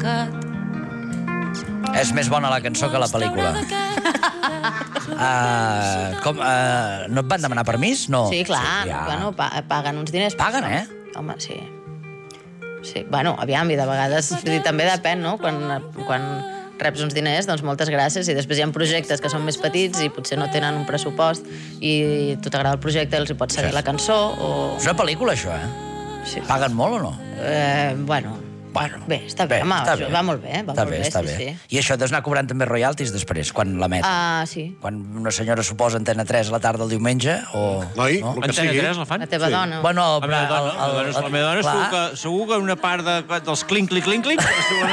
pecat. És més bona la cançó que la pel·lícula. No et van demanar permís? No. Sí, clar. Bueno, paguen uns diners. Paguen, eh? Home, sí. Sí, bueno, aviam, i de vegades també depèn, no? Quan reps uns diners, doncs moltes gràcies, i després hi ha projectes que són més petits i potser no tenen un pressupost i tu t'agrada el projecte i els hi pots seguir la cançó o... És una pel·lícula, això, eh? Sí. Paguen molt o no? Bueno, bé, està bé, home, va molt bé. Està bé. I això deus anar cobrant també royalties després, quan l'emet? Sí. Quan una senyora suposa Antena 3 a la tarda el diumenge, o... Noi, el que sigui. Antena 3 la fan? La teva dona. Bueno, la meva dona segur que una part dels clinc-clinc-clinc...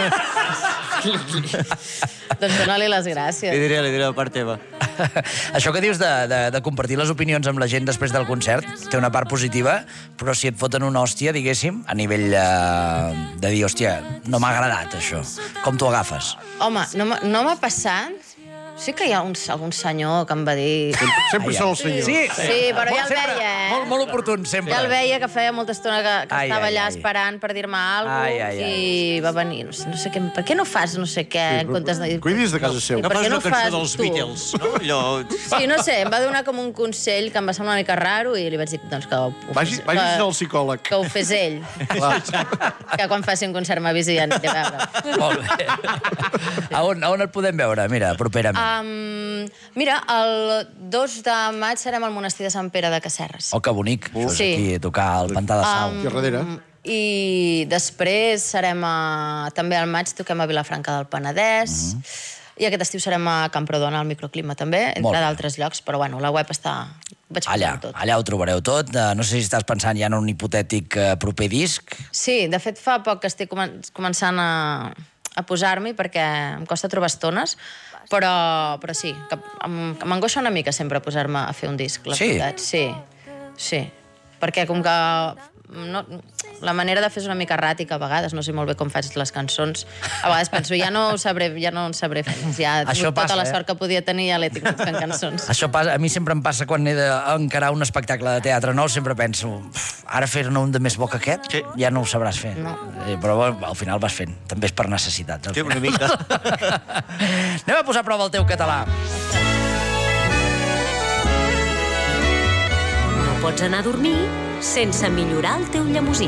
Doncs dona-li les gràcies. Li diré la part teva. Això que dius de compartir les opinions amb la gent després del concert té una part positiva, però si et foten una hòstia, diguéssim, a nivell de dir, hòstia, no m'ha agradat això. Com t'ho agafes? Home, no m'ha passat. Sí que hi ha algun senyor que em va dir... Sempre són els senyors. Sí, però ja el veia, eh? Molt oportun, sempre. Ja el veia, que feia molta estona que estava allà esperant per dir-me alguna cosa i va venir, no sé què, per què no fas no sé què en comptes de... Cuidis de casa seu. No fas una cançó dels Beatles, no? Sí, no sé, em va donar com un consell que em va semblar una mica raro i li vaig dir doncs, que Vagis al psicòleg. Que ho fes ell. Que quan faci un concert m'avisi i ja aniré a veure. Molt bé. A on et podem veure, mira, properament? Mira, el 2 de maig serem al monestir de Sant Pere de Casserres. Oh, que bonic. Això és aquí, a tocar el Pantà de Sau. Aquí a darrere. I després serem també al maig toquem a Vilafranca del Penedès. I aquest estiu serem a Camprodon, al Microclima, també, entre d'altres llocs. Però, bueno, la web està... Allà ho trobareu tot. No sé si estàs pensant ja en un hipotètic proper disc. Sí, de fet, fa poc que estic començant a posar-m'hi perquè em costa trobar estones. Però sí, que m'angoixa una mica sempre posar-me a fer un disc, la veritat. Sí. Perquè com que la manera de fer és una mica erràtica a vegades, no sé molt bé com faig les cançons. A vegades penso, ja no en sabré fer. Ja tota la sort que podia tenir ja l'he tingut fent cançons. Això passa, a mi sempre em passa quan he d'encarar un espectacle de teatre nou, sempre penso, ara fer-ne un de més bo que aquest, ja no ho sabràs fer. Però al final vas fent, també és per necessitats. Sí, una mica. Anem a posar a prova el teu català. No pots anar a dormir sense millorar el teu llemosí.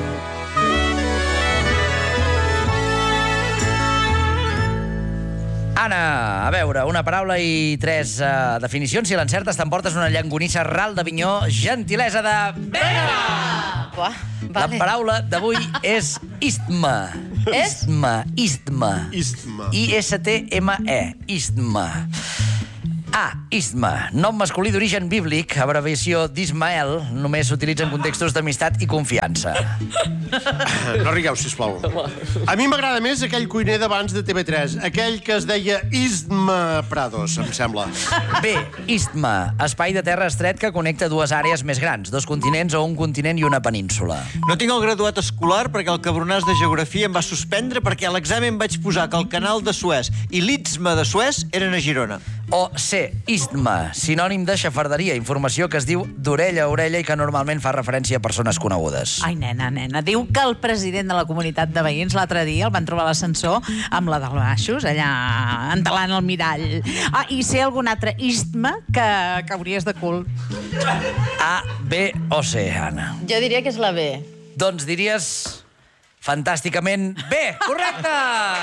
Anna, a veure, una paraula i 3 definicions. Si l'encertes, t'emportes una llangonissa ral d'Avinyó, gentilesa de... Vale. La paraula d'avui és istme. Istme. I-S-T-M-E. Istme. Istme, nom masculí d'origen bíblic, abreviació d'Ismael, només s'utilitza en contextos d'amistat i confiança. No rigueu, sisplau. A mi m'agrada més aquell cuiner d'abans de TV3, aquell que es deia Istme Prados, em sembla. Bé, istme, espai de terra estret que connecta dues àrees més grans, 2 continents o un continent i una península. No tinc el graduat escolar perquè el cabronàs de geografia em va suspendre perquè a l'examen vaig posar que el canal de Suez i l'Istme de Suez eren a Girona. O C, istme, sinònim de xafarderia, informació que es diu d'orella a orella i que normalment fa referència a persones conegudes. Ai, nena, diu que el president de la comunitat de veïns l'altre dia el van trobar a l'ascensor amb la del baixos, allà entelant el mirall. I sé algun altre istme que hauries de cul. A, B o C, Anna? Jo diria que és la B. Doncs diries fantàsticament B, correcte!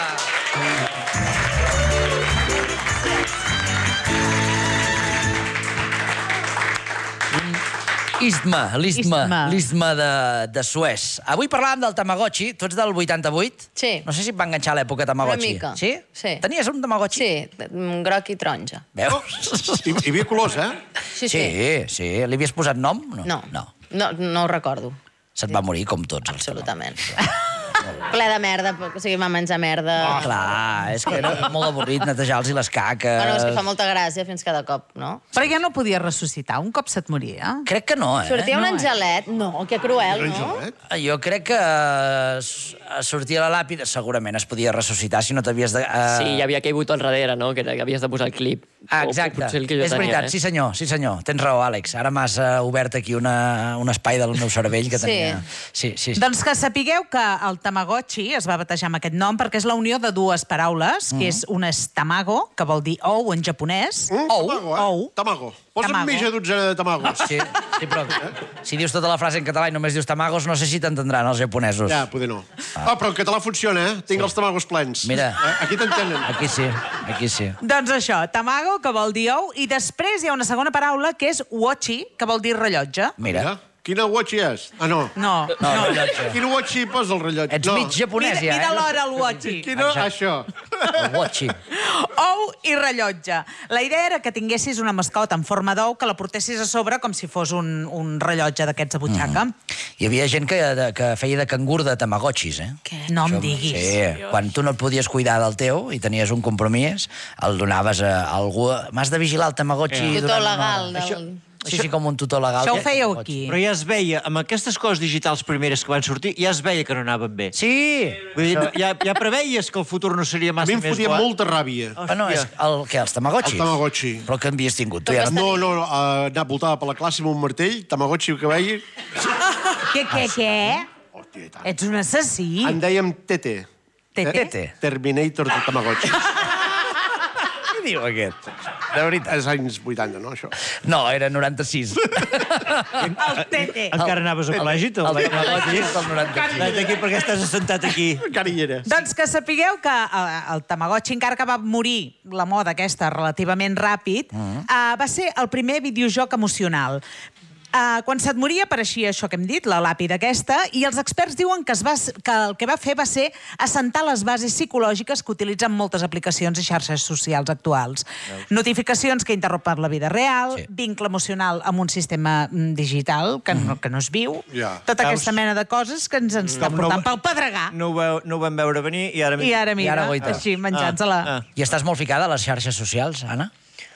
L'istme de Suez. Avui parlàvem del Tamagotchi. Tu ets del 88? Sí. No sé si et va enganxar l'època Tamagotchi. Una mica. Sí? Sí. Tenies un Tamagotchi? Sí, groc i taronja. Veus? Hi havia colors, eh? Sí. Li havies posat nom? No ho recordo. Se't va morir com tots. Absolutament. Ple de merda, o sigui, va menjar merda. Clar, és que era molt avorrit netejar-los les caques. Bueno, és que fa molta gràcia fins cada cop, no? Però ja no podia ressuscitar, un cop se't moria. Crec que no, Sortia un angelet? No, que cruel, no? Jo crec que sortia la làpida, segurament es podia ressuscitar si no t'havies de... Sí, hi havia aquell botó al darrere, no?, que havies de posar el clip. Exacte, és veritat, sí senyor, tens raó, Àlex. Ara m'has obert aquí un espai del meu cervell que tenia... Sí. Doncs que sapigueu que el Tamagotchi Tamagotchi es va batejar amb aquest nom perquè és la unió de dues paraules, que és un és tamago, que vol dir ou en japonès. Ou. Tamago. Posa'm Tamago. mitja dotzena de tamagos. Sí, però si dius tota la frase en català i només dius tamagos, no sé si t'entendran els japonesos. Ja, poder no. Però en català funciona, eh? Tinc els tamagos plens. Mira. Aquí t'entenen. Aquí sí, aquí sí. Doncs això, tamago, que vol dir ou, i després hi ha una segona paraula, que és watchi, que vol dir rellotge. Mira. Quina watchi és? Ah, no. No. Rellotge. Quin watchi posa el rellotge? Ets mig japonès, ja, Mira eh? l'hora, el watchi. Quina? Això. El watchi. Ou i rellotge. La idea era que tinguessis una mascota en forma d'ou, que la portessis a sobre com si fos un rellotge d'aquests de butxaca. Hi havia gent que feia de cangur de tamagotxis, eh? No em diguis. Sí, quan tu no et podies cuidar del teu i tenies un compromís, el donaves a algú... M'has de vigilar el tamagotxi... Tutor durant una legal hora. del... Sí, com un tutor legal. Això ho fèieu aquí. Però ja es veia, amb aquestes coses digitals primeres que van sortir, ja es veia que no anaven bé. Sí! Vull dir, ja preveies que el futur no seria A massa mi em més fotia guai. molta ràbia. Bueno, és els tamagotxis. El tamagotxi. Però que havies tingut? Tu ja no... No, anar voltava per la classe amb un martell, tamagotxi que veia... Què? Hòstia, i tant. Ets un assassí? En dèiem Tete. Tete? Terminator de tamagotxi. Què diu aquest? De veritat. És anys 80, no, això? No, era 96. El Tete. Encara anaves a col·legi, tu? El tamagotxi és del 96. Vet aquí perquè estàs assentat aquí. Encara hi era. Doncs que sapigueu que el Tamagotchi, encara que va morir la moda aquesta relativament ràpid, va ser el primer videojoc emocional. Quan se't moria apareixia això que hem dit, la làpida aquesta, i els experts diuen que el que va fer va ser assentar les bases psicològiques que utilitzen moltes aplicacions i xarxes socials actuals. Notificacions que interrompen la vida real, vincle emocional amb un sistema digital que no es viu, tota aquesta mena de coses que ens està portant pel pedregar. No ho vam veure venir i ara... I ara mira, goita. així, menjant-se-la. I estàs molt ficada a les xarxes socials, Anna?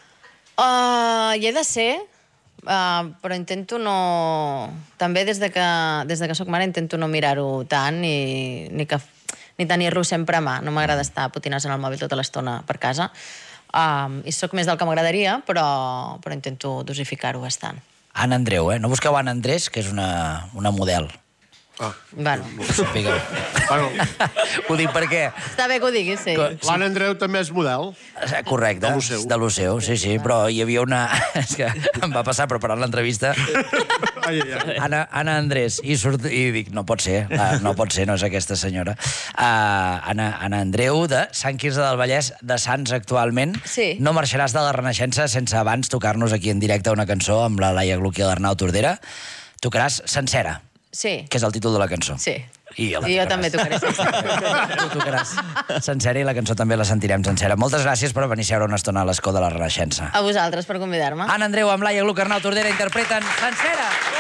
Hi he de ser, però intento no... També des de que soc mare intento no mirar-ho tant ni tenir-lo sempre a mà. No m'agrada estar potinant en el mòbil tota l'estona per casa. I soc més del que m'agradaria, però intento dosificar-ho bastant. Anna Andreu, eh? No busqueu Anna Andrés, que és una model. Bueno, Sapigueu. Ho dic perquè... està bé que ho diguis, sí. L'Anna Andreu també és model. Correcte, De l'Oceu. de l'Oceu, sí, però hi havia una... És que em va passar preparant l'entrevista. Anna Andrés, i dic, no pot ser, no és aquesta senyora. Anna Andreu, de Sant Quirze del Vallès, de Sants actualment. Sí. No marxaràs de la Renaixença sense abans tocar-nos aquí en directe una cançó amb la Laia Gluck i l'Arnau Tordera. Tocaràs Sencera, Sí, que és el títol de la cançó. sí. I Jo també tocaré. Tu tocaràs sencera i la cançó també la sentirem sencera. Moltes gràcies per venir a seure una estona a l'escó de la Renaixença. A vosaltres per convidar-me. Anna Andreu amb Laia Gluck, Arnau Tordera interpreten Sencera.